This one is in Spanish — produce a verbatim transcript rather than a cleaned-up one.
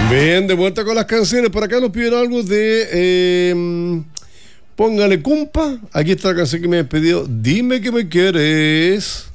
Bien, de vuelta con las canciones. Por acá nos pidieron algo de eh, Póngale Cumpa. Aquí está la canción que me he pedido. Dime que me quieres.